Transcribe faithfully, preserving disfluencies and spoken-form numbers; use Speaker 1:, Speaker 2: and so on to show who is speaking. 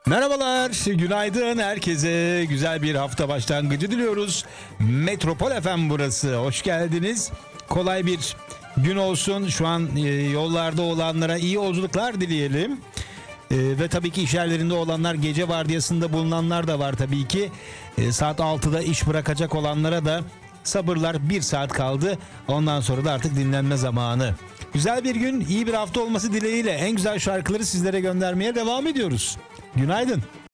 Speaker 1: Merhabalar, günaydın herkese. Güzel bir hafta başlangıcı diliyoruz. Metropol F M burası. Hoş geldiniz. Kolay bir gün olsun. Şu an e, yollarda olanlara iyi yolculuklar dileyelim. E, ve tabii ki iş yerlerinde olanlar, gece vardiyasında bulunanlar da var tabii ki. E, saat altıda iş bırakacak olanlara da sabırlar, bir saat kaldı. Ondan sonra da artık dinlenme zamanı. Güzel bir gün, iyi bir hafta olması dileğiyle en güzel şarkıları sizlere göndermeye devam ediyoruz. Günaydın.